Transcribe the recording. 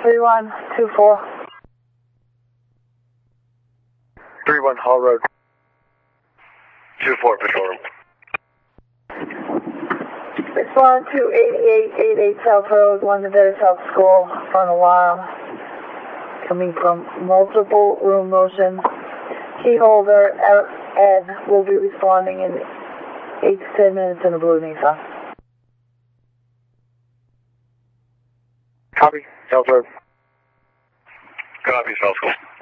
3124. 31 Hall Road. 24 Patrol Room. Respond to 8888 South Road, London Better South School, for an alarm coming from multiple room motion. Key holder Ed will be responding in 8 to 10 minutes in a blue Nissan. Copy, South Road. Copy, South School.